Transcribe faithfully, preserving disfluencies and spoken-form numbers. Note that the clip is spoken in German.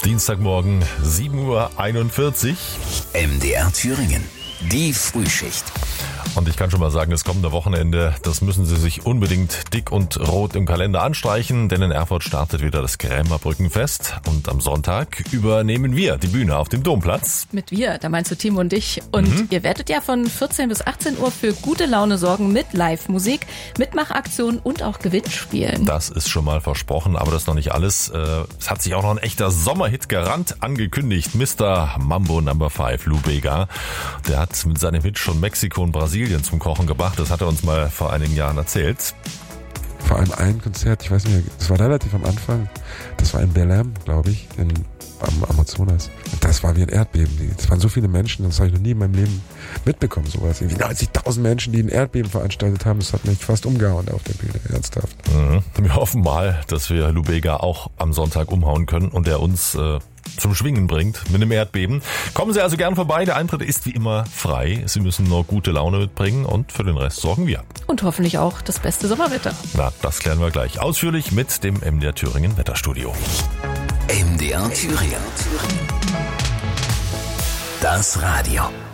Dienstagmorgen, sieben Uhr einundvierzig. M D R Thüringen, die Frühschicht. Und ich kann schon mal sagen, das kommende Wochenende, das müssen Sie sich unbedingt dick und rot im Kalender anstreichen, denn in Erfurt startet wieder das Krämerbrückenfest. Und am Sonntag übernehmen wir die Bühne auf dem Domplatz. Mit wir, da meinst du Timo und ich. Und mhm. ihr werdet ja von vierzehn bis achtzehn Uhr für gute Laune sorgen mit Live-Musik, Mitmachaktionen und auch Gewinnspielen. Das ist schon mal versprochen, aber das ist noch nicht alles. Es hat sich auch noch ein echter Sommerhit gerannt angekündigt. Mister Mambo Number Five, Lou Bega. Der hat mit seinem Hit schon Mexiko und Brasilien zum Kochen gebracht. Das hat er uns mal vor einigen Jahren erzählt. Vor allem ein Konzert, ich weiß nicht mehr, das war relativ am Anfang. Das war in Belém, glaube ich, in, am Amazonas. Und das war wie ein Erdbeben. Es waren so viele Menschen, das habe ich noch nie in meinem Leben mitbekommen. Sowas. Irgendwie neunzigtausend Menschen, die ein Erdbeben veranstaltet haben. Das hat mich fast umgehauen auf der Bühne, ernsthaft. Mhm. Wir hoffen mal, dass wir Lou Bega auch am Sonntag umhauen können und er uns äh, zum Schwingen bringt mit einem Erdbeben. Kommen Sie also gern vorbei. Der Eintritt ist wie immer frei. Sie müssen nur gute Laune mitbringen und für den Rest sorgen wir. Und hoffentlich auch das beste Sommerwetter. Na, das klären wir gleich ausführlich mit dem M D R Thüringen Wetterstudio. M D R Thüringen. Das Radio.